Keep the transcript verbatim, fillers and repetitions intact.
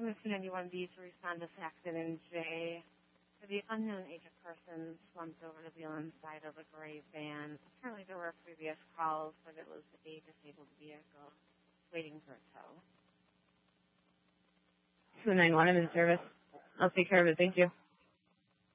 from the two ninety-one B to respond to Saxon and Jay. The unknown aged person slumped over the wheel inside of a gray van. Apparently there were previous calls, but it was a disabled vehicle waiting for a tow. two nine one, I'm in service. I'll take care of it. Thank you.